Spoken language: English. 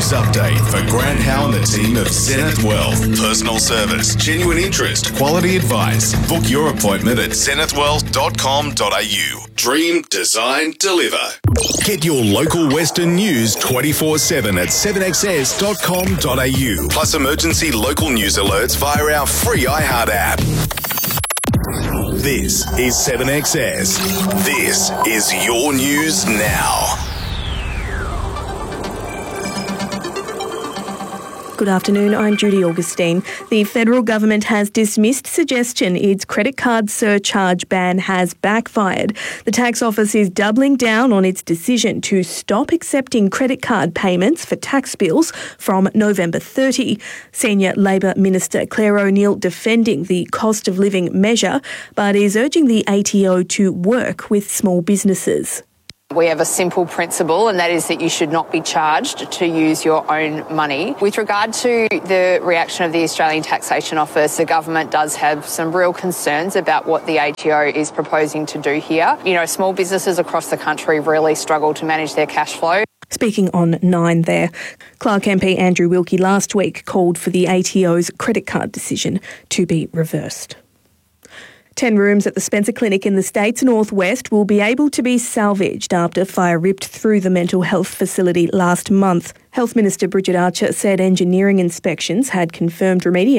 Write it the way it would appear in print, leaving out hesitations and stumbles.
news update for Grant Howe and the team of Zenith Wealth. Personal service, genuine interest, quality advice. Book your appointment at zenithwealth.com.au. Dream, design, deliver. Get your local Western news 24/7 at 7XS.com.au. Plus emergency local news alerts via our free iHeart app. This is 7XS. This is your news now. Good afternoon, I'm Judy Augustine. The federal government has dismissed suggestion its credit card surcharge ban has backfired. The tax office is doubling down on its decision to stop accepting credit card payments for tax bills from November 30. Senior Labor Minister Claire O'Neil defending the cost of living measure, but is urging the ATO to work with small businesses. We have a simple principle, and that is that you should not be charged to use your own money. With regard to the reaction of the Australian Taxation Office, the government does have some real concerns about what the ATO is proposing to do here. You know, small businesses across the country really struggle to manage their cash flow. Speaking on 9 there, Clark MP Andrew Wilkie last week called for the ATO's credit card decision to be reversed. 10 rooms at the Spencer Clinic in the state's northwest will be able to be salvaged after fire ripped through the mental health facility last month. Health Minister Bridget Archer said engineering inspections had confirmed remediation